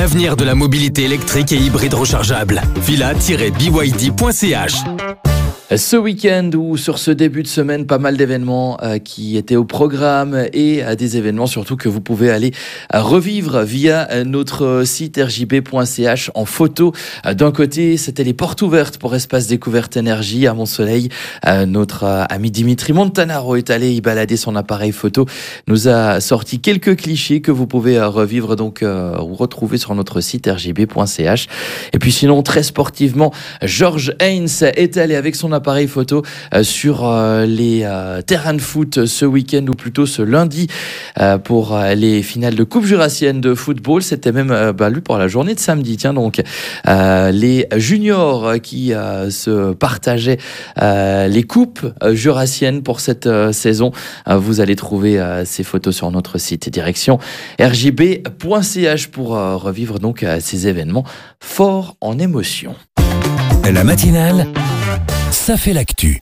l'avenir de la mobilité électrique et hybride rechargeable. Villa-byd.ch. Ce week-end ou sur ce début de semaine, pas mal d'événements qui étaient au programme et des événements surtout que vous pouvez aller revivre via notre site rjb.ch en photo. D'un côté, c'était les portes ouvertes pour Espace Découverte Énergie à Mont-Soleil. Notre ami Dimitri Montanaro est allé y balader son appareil photo. Nous a sorti quelques clichés que vous pouvez revivre donc ou retrouver sur notre site rjb.ch. Et puis sinon, très sportivement, Georges Haynes est allé avec son appareil photo sur les terrains de foot ce week-end ou plutôt ce lundi pour les finales de Coupe Jurassienne de football. C'était même lui pour la journée de samedi. Tiens donc, les juniors qui se partageaient les coupes jurassiennes pour cette saison. Vous allez trouver ces photos sur notre site. Direction rjb.ch pour revivre donc ces événements forts en émotion. La matinale, ça fait l'actu.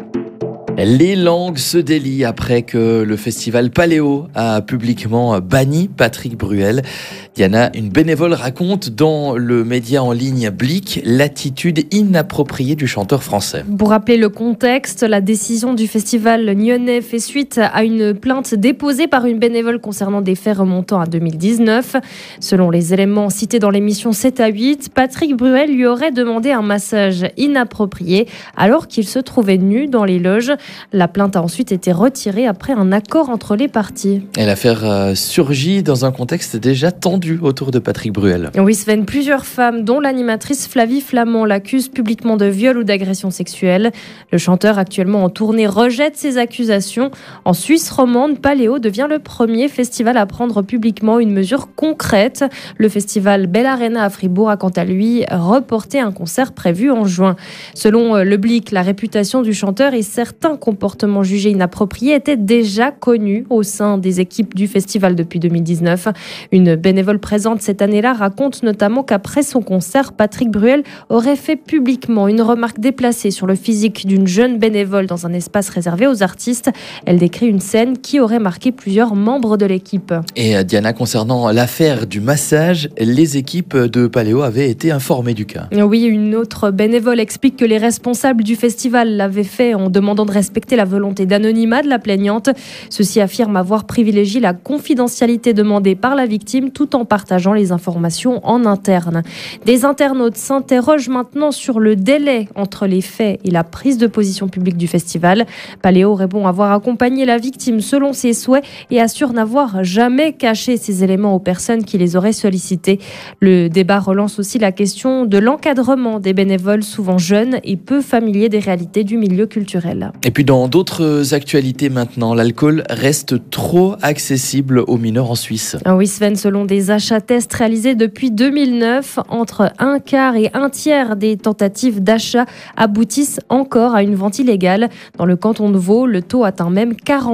Les langues se délient après que le festival Paléo a publiquement banni Patrick Bruel. Diana, une bénévole, raconte dans le média en ligne Blick l'attitude inappropriée du chanteur français. Pour rappeler le contexte, la décision du festival nyonnais fait suite à une plainte déposée par une bénévole concernant des faits remontant à 2019. Selon les éléments cités dans l'émission 7 à 8, Patrick Bruel lui aurait demandé un massage inapproprié alors qu'il se trouvait nu dans les loges. La plainte a ensuite été retirée après un accord entre les parties. Et l'affaire surgit dans un contexte déjà tendu autour de Patrick Bruel. Oui, Sven, plusieurs femmes, dont l'animatrice Flavie Flamand, l'accusent publiquement de viol ou d'agression sexuelle. Le chanteur, actuellement en tournée, rejette ces accusations. En Suisse romande, Paléo devient le premier festival à prendre publiquement une mesure concrète. Le festival Bell Arena à Fribourg a quant à lui reporté un concert prévu en juin. Selon le Blick, la réputation du chanteur et certains comportements jugés inappropriés étaient déjà connus au sein des équipes du festival depuis 2019. Une bénévole présente cette année-là raconte notamment qu'après son concert, Patrick Bruel aurait fait publiquement une remarque déplacée sur le physique d'une jeune bénévole dans un espace réservé aux artistes. Elle décrit une scène qui aurait marqué plusieurs membres de l'équipe. Et Diana, concernant l'affaire du massage, les équipes de Paléo avaient été informées du cas. Oui, une autre bénévole explique que les responsables du festival l'avaient fait en demandant de respecter la volonté d'anonymat de la plaignante. Ceux-ci affirment avoir privilégié la confidentialité demandée par la victime tout en partageant les informations en interne. Des internautes s'interrogent maintenant sur le délai entre les faits et la prise de position publique du festival. Paléo répond avoir accompagné la victime selon ses souhaits et assure n'avoir jamais caché ces éléments aux personnes qui les auraient sollicités. Le débat relance aussi la question de l'encadrement des bénévoles souvent jeunes et peu familiers des réalités du milieu culturel. Et puis dans d'autres actualités maintenant, l'alcool reste trop accessible aux mineurs en Suisse. Oui Sven, selon des achats tests réalisés depuis 2009, entre un quart et un tiers des tentatives d'achat aboutissent encore à une vente illégale. Dans le canton de Vaud, le taux atteint même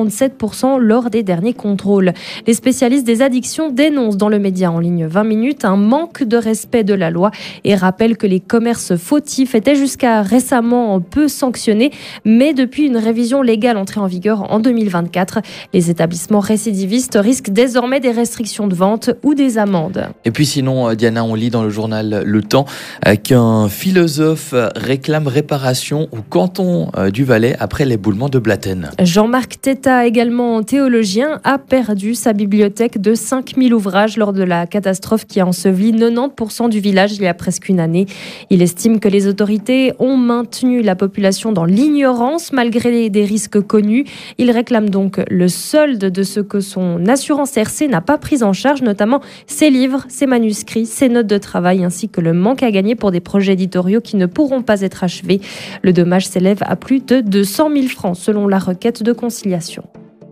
47% lors des derniers contrôles. Les spécialistes des addictions dénoncent dans le média en ligne 20 minutes un manque de respect de la loi et rappellent que les commerces fautifs étaient jusqu'à récemment peu sanctionnés, mais depuis une révision légale entrée en vigueur en 2024, les établissements récidivistes risquent désormais des restrictions de vente ou des amendes. Et puis sinon, Diana, on lit dans le journal Le Temps qu'un philosophe réclame réparation au canton du Valais après l'éboulement de Blatten. Jean-Marc Teta, également théologien, a perdu sa bibliothèque de 5000 ouvrages lors de la catastrophe qui a enseveli 90% du village il y a presque une année. Il estime que les autorités ont maintenu la population dans l'ignorance malgré des risques connus. Il réclame donc le solde de ce que son assurance RC n'a pas pris en charge, notamment ses livres, ses manuscrits, ses notes de travail ainsi que le manque à gagner pour des projets éditoriaux qui ne pourront pas être achevés. Le dommage s'élève à plus de 200 000 francs selon la requête de conciliation.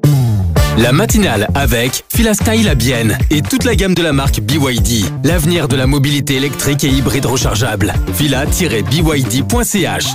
La matinale avec Filastin la Bienne et toute la gamme de la marque BYD. L'avenir de la mobilité électrique et hybride rechargeable. Villa-byd.ch.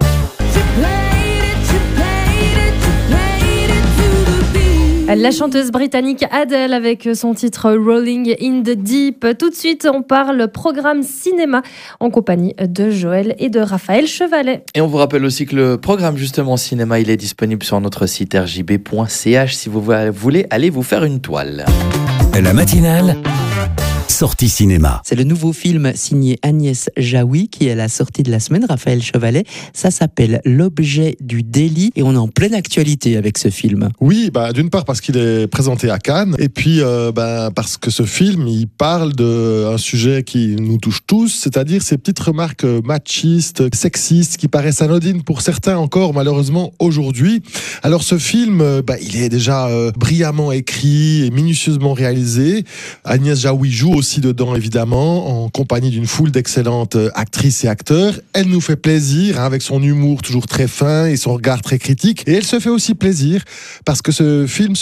La chanteuse britannique Adele avec son titre Rolling in the Deep. Tout de suite, on parle programme cinéma en compagnie de Joël et de Raphaël Chevalet. Et on vous rappelle aussi que le programme justement cinéma, il est disponible sur notre site rjb.ch si vous voulez aller vous faire une toile. La matinale, sortie cinéma. C'est le nouveau film signé Agnès Jaoui qui est à la sortie de la semaine, Raphaël Chevalet. Ça s'appelle L'objet du délit et on est en pleine actualité avec ce film. Oui, d'une part parce qu'il est présenté à Cannes et puis parce que ce film, il parle d'un sujet qui nous touche tous, c'est-à-dire ces petites remarques machistes, sexistes qui paraissent anodines pour certains encore malheureusement aujourd'hui. Alors ce film, il est déjà brillamment écrit et minutieusement réalisé. Agnès Jaoui joue aussi dedans évidemment en compagnie d'une foule d'excellentes actrices et acteurs. Elle nous fait plaisir avec son humour toujours très fin et son regard très critique et elle se fait aussi plaisir parce que ce film